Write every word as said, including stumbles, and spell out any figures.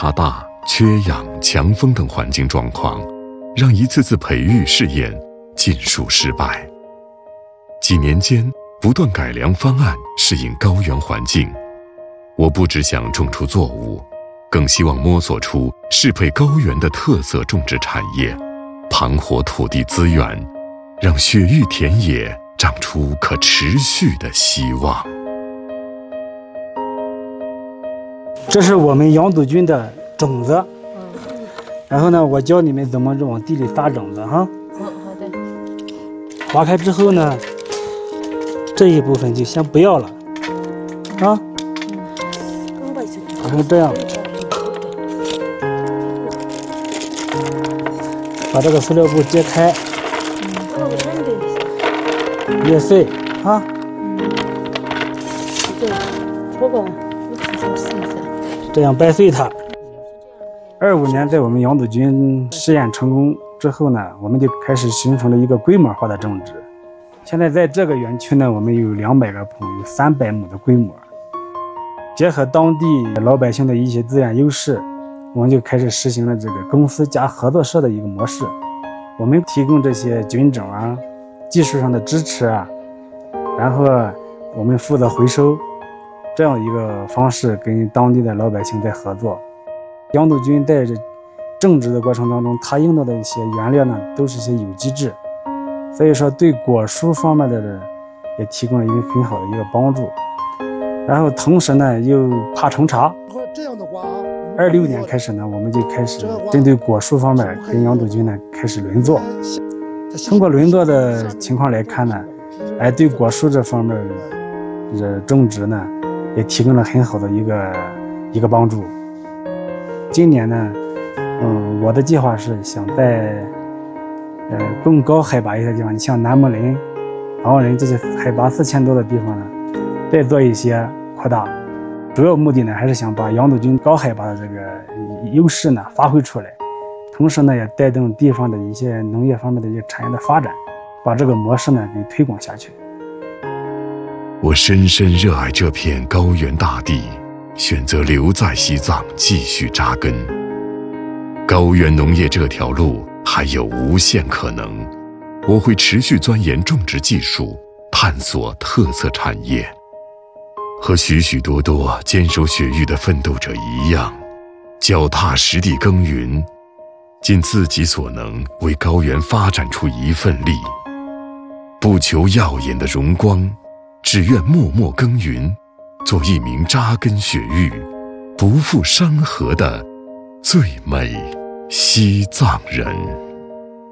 差大、缺氧、强风等环境状况，让一次次培育试验尽数失败。几年间，不断改良方案，适应高原环境。我不只想种出作物，更希望摸索出适配高原的特色种植产业，盘活土地资源，让雪域田野长出可持续的希望。 这是我们羊肚菌的种子，然后呢，我教你们怎么往地里撒种子哈。 好好的。 挖开之后呢，这一部分就先不要了，啊。然后这样，把这个塑料布揭开，裂碎啊。 对，这个我试试一下。 这样掰碎它。二五年，在我们羊肚菌试验成功之后呢，我们就开始形成了一个规模化的种植。现在在这个园区呢，我们有两百个棚，有三百亩的规模。结合当地老百姓的一些资源优势，我们就开始实行了这个公司加合作社的一个模式。我们提供这些菌种啊、技术上的支持啊，然后我们负责回收，这样一个方式跟当地的老百姓在合作。羊肚菌在这种植的过程当中，它用到的一些原料呢，都是一些有机质，所以说对果蔬方面的也提供了一个很好的一个帮助。然后同时呢，又怕虫查。这样的话，二六年开始呢，我们就开始针对果蔬方面跟羊肚菌呢开始轮作。通过轮作的情况来看呢，哎，对果蔬这方面的种植呢，也提供了很好的一个一个帮助。今年呢，嗯，我的计划是想在呃更高海拔一些地方，你像南木林、昂仁这些海拔四千多的地方呢，再做一些扩大，主要目的呢还是想把羊肚菌高海拔的这个优势呢发挥出来，同时呢也带动地方的一些农业方面的一些产业的发展，把这个模式呢给推广下去。 我深深热爱这片高原大地，选择留在西藏继续扎根。高原农业这条路还有无限可能，我会持续钻研种植技术，探索特色产业。和许许多多坚守雪域的奋斗者一样，脚踏实地耕耘，尽自己所能为高原发展出一份力。不求耀眼的荣光，只愿默默耕耘，做一名扎根雪域、不负山河的最美西藏人。